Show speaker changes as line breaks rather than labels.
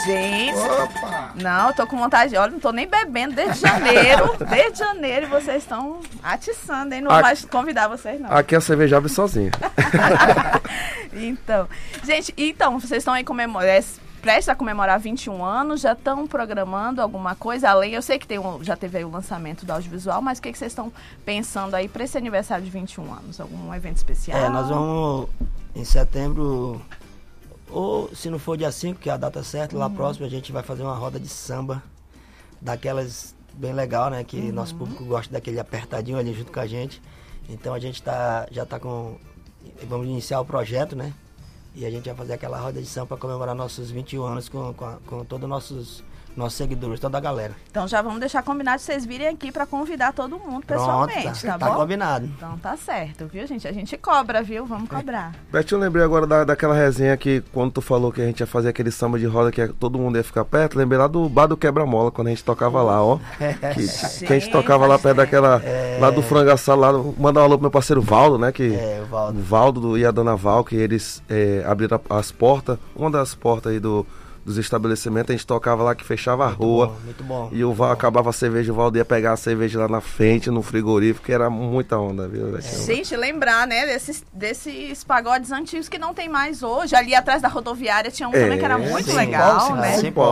Gente,
Opa!
não, eu tô com vontade, olha, não tô nem bebendo desde janeiro. Desde janeiro vocês estão atiçando, hein? Não vou mais convidar vocês, não.
Aqui a cerveja abre sozinha.
Então, gente, vocês estão aí prestes a comemorar 21 anos, já estão programando alguma coisa além? Eu sei que já teve aí o lançamento do audiovisual, mas o que vocês estão pensando aí para esse aniversário de 21 anos? Algum evento especial?
Nós vamos em setembro, ou se não for dia 5, que é a data certa, lá próximo a gente vai fazer uma roda de samba, daquelas bem legal, né? Que nosso público gosta daquele apertadinho ali junto com a gente. Então a gente já tá com... Vamos iniciar o projeto, né? E a gente vai fazer aquela roda de samba para comemorar nossos 21 anos com todos os nossos seguidores, toda a galera.
Então já vamos deixar combinado de vocês virem aqui para convidar todo mundo pessoalmente, tá bom?
Tá combinado.
Então tá certo, viu, gente? A gente cobra, viu? Vamos cobrar.
Beth, eu lembrei agora daquela resenha que quando tu falou que a gente ia fazer aquele samba de roda que todo mundo ia ficar perto, lembrei lá do bar do Quebra-Mola, quando a gente tocava lá, ó. Que a gente tocava lá perto daquela, lá do frango assado, lá, mandar um alô pro meu parceiro Valdo, né?
O Valdo.
O Valdo e a dona Val, que eles abriram as portas, uma das portas aí dos estabelecimentos, a gente tocava lá que fechava a rua.
Muito bom.
E o Val acabava a cerveja, o Valdo ia pegar a cerveja lá na frente, no frigorífico, que era muita onda, viu?
Gente, lembrar, né, desses pagodes antigos que não tem mais hoje. Ali atrás da rodoviária tinha um também que era muito legal, né?